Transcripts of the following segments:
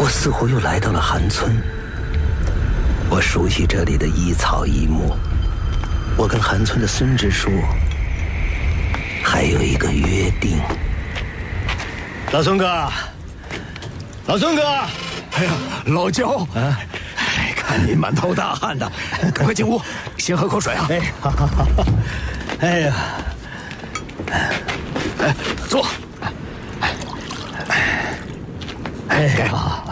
似乎又来到了韩村。我熟悉这里的一草一木。我跟韩村的孙支书还有一个约定。老孙哥，老孙哥！ 哎呀，老焦啊！看你满头大汗的，赶快进屋，先喝口水啊！ 哎，好好好。哎呀， 哎，坐。 哎好。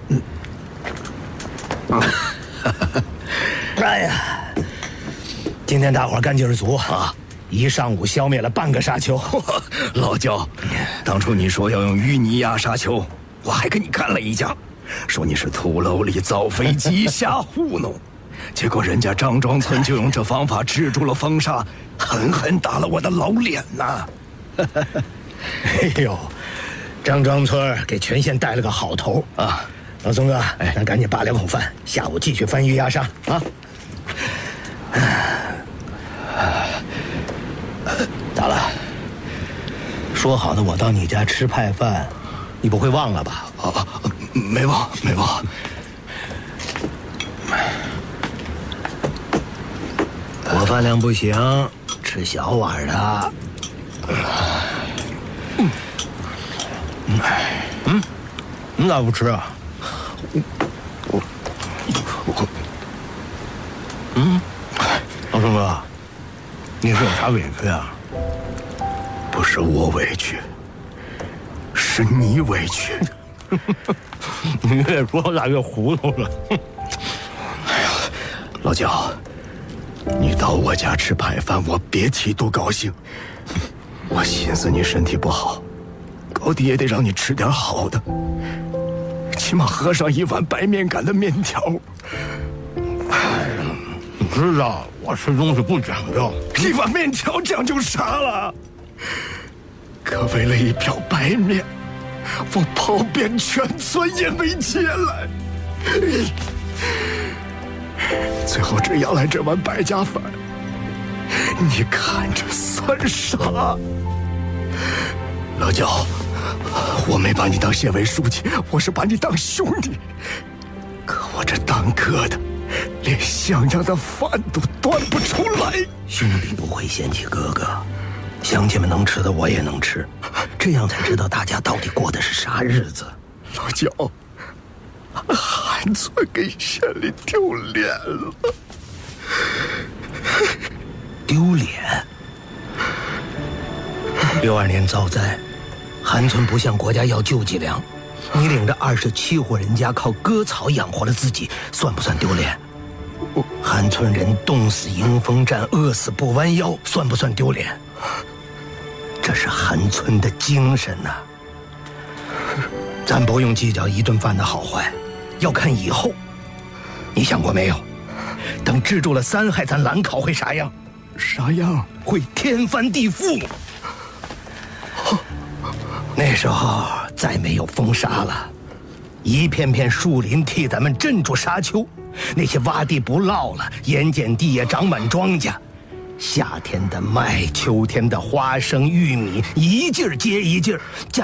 哎呀，今天大伙干劲儿足啊！一上午消灭了半个沙丘。 老焦，当初你说要用淤泥压沙丘，我还跟你干了一架，说你是土楼里造飞机瞎糊弄，结果人家张庄村就用这方法制住了风沙，狠狠打了我的老脸呐！ 哎呦，张庄村给全县带了个好头啊！老孙哥，咱赶紧扒两口饭，下午继续翻鱼压沙啊！咋了？说好的我到你家吃派饭，你不会忘了吧？ 啊，没忘，没忘。 我饭量不行，吃小碗的。你咋不吃啊？老孙哥，你是有啥委屈啊？ 不是我委屈，是你委屈。 你越说我咋越糊涂了？ 哎呀，老焦，你到我家吃排饭，我别提多高兴。我寻思你身体不好，高低也得让你吃点好的，起码喝上一碗白面擀的面条。 你知道我吃东西不讲究， 一碗面条讲究啥了？可为了一瓢白面，我跑遍全村也没接来，最后只要来这碗白家饭，你看着算啥？老焦，我没把你当县委书记，我是把你当兄弟。可我这当哥的，连像样的饭都端不出来。 兄弟不会嫌弃哥哥，乡亲们能吃的我也能吃，这样才知道大家到底过的是啥日子。 老焦，韩村给县里丢脸了。 丢脸？62年遭灾，韩村不向国家要救济粮，你领着27户人家靠割草养活了自己，算不算丢脸？韩村人冻死迎风站，饿死不弯腰，算不算丢脸？这是韩村的精神呐！咱不用计较一顿饭的好坏，要看以后。你想过没有？等治住了3害，咱兰考会啥样？ 啥样？ 会天翻地覆。那时候再没有风沙了，一片片树林替咱们镇住沙丘，那些洼地不涝了，盐碱地也长满庄稼。夏天的麦，秋天的花生、玉米，一劲儿接一劲儿，家